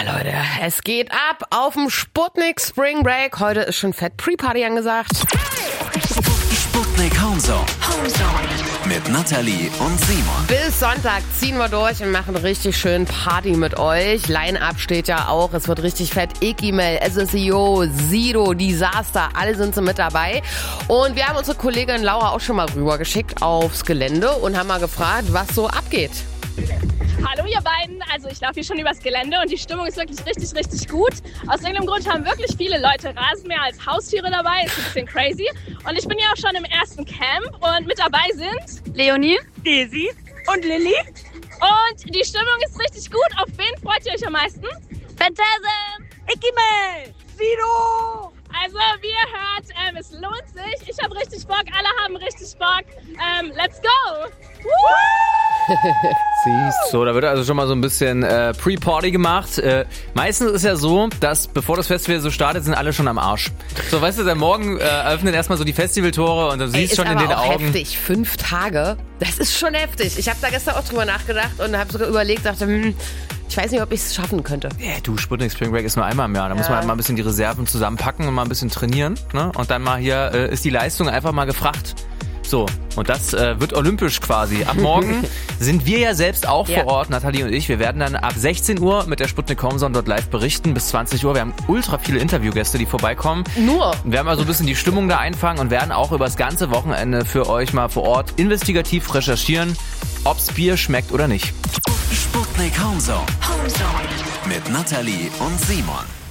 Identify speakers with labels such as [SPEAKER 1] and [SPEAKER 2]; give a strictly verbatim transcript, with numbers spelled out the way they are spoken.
[SPEAKER 1] Leute, es geht ab auf dem Sputnik Spring Break. Heute ist schon fett Pre-Party angesagt.
[SPEAKER 2] Sputnik Homezone. Mit Nathalie und Simon.
[SPEAKER 1] Bis Sonntag ziehen wir durch und machen richtig schön Party mit euch. Line-Up steht ja auch, es wird richtig fett. Ikimel, S S I O, Sido, Disaster, alle sind so mit dabei. Und wir haben unsere Kollegin Laura auch schon mal rübergeschickt aufs Gelände und haben mal gefragt, was so abgeht.
[SPEAKER 3] Hallo ihr beiden, also ich laufe hier schon übers Gelände und die Stimmung ist wirklich richtig, richtig gut. Aus irgendeinem Grund haben wirklich viele Leute Rasenmäher als Haustiere dabei, ist ein bisschen crazy. Und ich bin ja auch schon im ersten Camp und mit dabei sind
[SPEAKER 4] Leonie,
[SPEAKER 3] Desi und Lilly. Und die Stimmung ist richtig gut. Auf wen freut ihr euch am meisten?
[SPEAKER 4] Phantasm,
[SPEAKER 3] Ikimel, Sido! Also wie ihr hört, ähm, es lohnt sich. Ich habe richtig Bock, alle haben richtig Bock. Ähm, let's go!
[SPEAKER 5] Siehst. So, da wird also schon mal so ein bisschen äh, Pre-Party gemacht. Äh, meistens ist ja so, dass bevor das Festival so startet, sind alle schon am Arsch. So, weißt du, dann morgen äh, öffnen erstmal so die Festivaltore und du siehst
[SPEAKER 1] Ey,
[SPEAKER 5] schon in
[SPEAKER 1] aber
[SPEAKER 5] den
[SPEAKER 1] auch
[SPEAKER 5] Augen.
[SPEAKER 1] Heftig, fünf Tage, das ist schon heftig. Ich habe da gestern auch drüber nachgedacht und habe sogar überlegt, dachte, hm, ich weiß nicht, ob ich es schaffen könnte.
[SPEAKER 5] Ja, du, Sputnik Spring Break ist nur einmal im Jahr. Da ja. muss man halt mal ein bisschen die Reserven zusammenpacken und mal ein bisschen trainieren. Ne? Und dann mal hier äh, ist die Leistung einfach mal gefragt. So, und das äh, wird olympisch quasi. Ab morgen sind wir ja selbst auch ja. vor Ort, Nathalie und ich. Wir werden dann ab sechzehn Uhr mit der Sputnik Homezone dort live berichten bis zwanzig Uhr. Wir haben ultra viele Interviewgäste, die vorbeikommen.
[SPEAKER 1] Nur.
[SPEAKER 5] Wir werden mal so ein bisschen die Stimmung da einfangen und werden auch über das ganze Wochenende für euch mal vor Ort investigativ recherchieren, ob's Bier schmeckt oder nicht.
[SPEAKER 2] Sputnik Homezone. Homezone. Mit Nathalie und Simon.